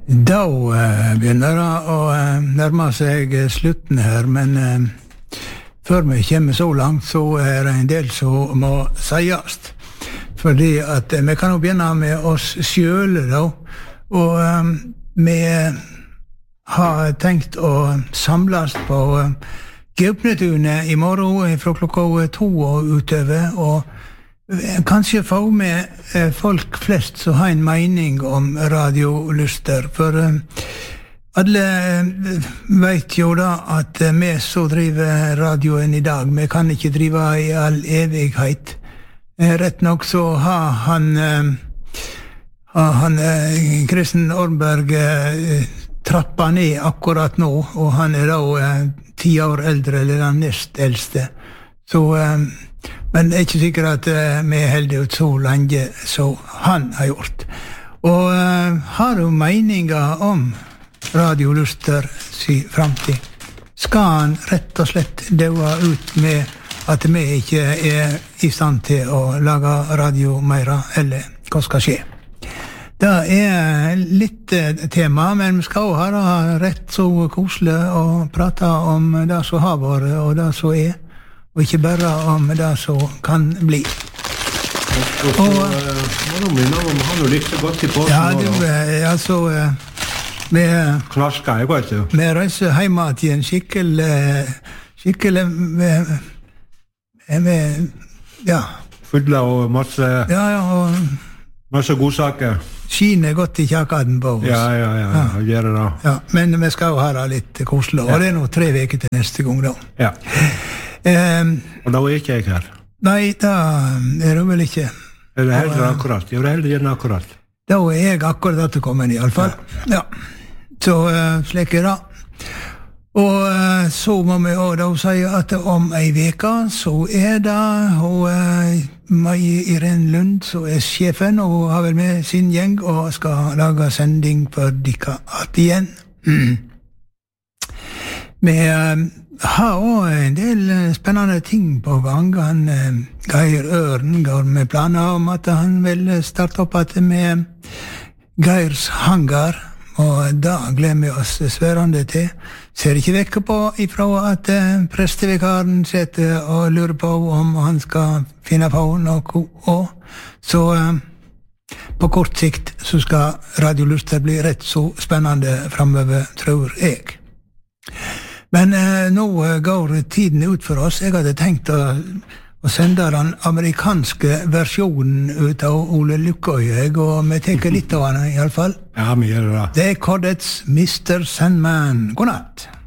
Da begynner det å nærme seg slutten her, men før vi kommer så langt, så det en del som må sies. Fordi at vi kan jo begynne med oss selv, da. Og vi har tenkt å samles på Gaupnetunet i morgen fra klokka 2 og utover, og kanskje få med folk flest som har en mening om radioluster, for alle vet jo da at vi som driver radioen i dag, vi kan ikke drive i all evighet. Rett nok så har han Kristen Ormberg trappa ned akkurat nå, og han da 10 år eldre, eller den nest eldste. Så men det ikke sikkert at vi holder ut så lenge som han har gjort. Og har du meninger om radioluster si fremtid? Skal han rett og slett døde ut med at vi ikke i stand til å lage radio mer, eller hva skal skje? Det litt tema, men vi skal ha det rett så koselig å prate om det som har vært og det som og ikke bare om det som kan bli. Og så må du minne om han jo likte godt i påsen. Ja, det altså Knaska, jeg vet jo. Vi reiser hjemme til en skikkelig ja. Fylla og masse og masse godsaker. Skiner godt i kjakaden på oss. Ja, gjør det da. Ja, men vi skal jo ha det litt koselig, og det nå 3 veker til neste gang da. Ja. Og da ikke jeg her. Nei, da det vel ikke. Det heller akkurat. Jeg heller gjerne akkurat. Da jeg akkurat etterkommen i alle fall. Ja. Så slik det. Og så må vi også da si at om en veka så det Maja Irene Lund som sjefen, og har vel med sin gjeng og skal lage sending for dere igjen. Vi har også en del spennende ting på gang. Geir Øren går med planer om at han vil starte opp med Geirs hangar, og da gleder vi oss sværende til. Ser ikke vekk på ifra at prestevikaren sitter og lurer på om han skal finne på noe, så på kort sikt så skal radioluster bli rett så spennende fremover, tror jeg. Men nå går tiden ut for oss. Jeg hadde tenkt å sende den amerikanske versjonen ut av Ole Lukkøy, og vi tenker litt av den i alle fall. Ja, vi gjør det da. Det Chordets Mr. Sandman. God natt.